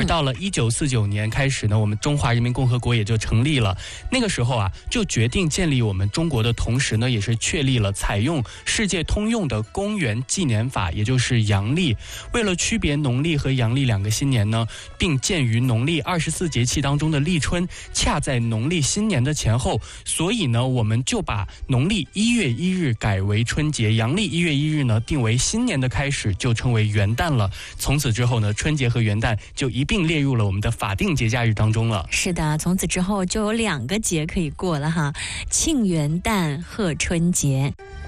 而到了1949年开始呢，我们中华人民共和国也就成立了。那个时候啊，就决定建立我们中国的同时呢，也是确立了采用世界通用的公元纪年法，也就是阳历。为了区别农历和阳历两个新年呢，并鉴于农历24节气当中的立春恰在农历新年的前后，所以呢，我们就把农历1月1日改为春节，阳历1月1日呢定为新年的开始，就称为元旦了。从此之后呢，春节和元旦就一并列入了我们的法定节假日当中了。 是的，从此之后就有2个节可以过了哈，庆元旦、贺春节。